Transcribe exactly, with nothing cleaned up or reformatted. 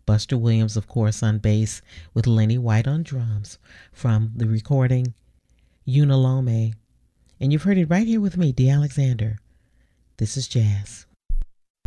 Buster Williams, of course, on bass, with Lenny White on drums from the recording Unalome. And you've heard it right here with me, D. Alexander. This is jazz.